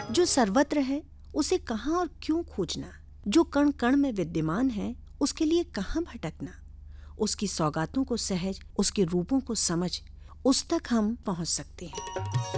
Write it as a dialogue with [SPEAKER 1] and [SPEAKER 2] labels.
[SPEAKER 1] जो सर्वत्र है उसे कहाँ और क्यों खोजना, जो कण कण में विद्यमान है उसके लिए कहाँ भटकना, उसकी सौगातों को सहज, उसके रूपों को समझ, उस तक हम पहुँच सकते हैं।